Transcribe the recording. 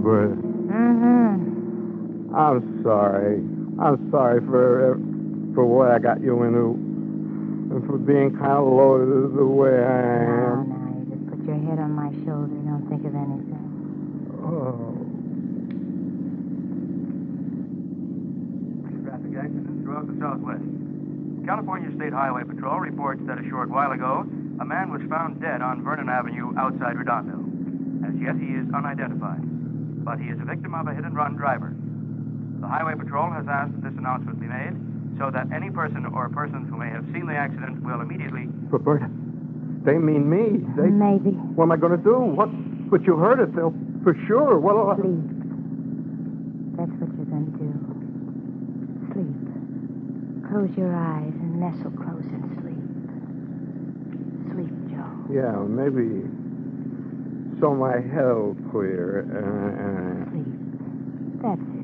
Roberta. Mm-hmm. I'm sorry. I'm sorry for what I got you into. And for being kind of loaded the way I am. Now, you just put your head on my shoulder. Don't think of anything. Oh. Traffic accidents throughout the Southwest. California State Highway Patrol reports that a short while ago, a man was found dead on Vernon Avenue outside Redondo. As yet, he is unidentified, but he is a victim of a hit-and-run driver. The Highway Patrol has asked that this announcement be made so that any person or persons who may have seen the accident will immediately... Roberta, they mean me. Maybe. What am I going to do? What? But you heard it, they'll... For sure. What'll I... Sleep. That's what you're going to do. Sleep. Close your eyes and nestle close and sleep. Sleep, Joe. Yeah, maybe... So my head'll clear. Sleep. That's it.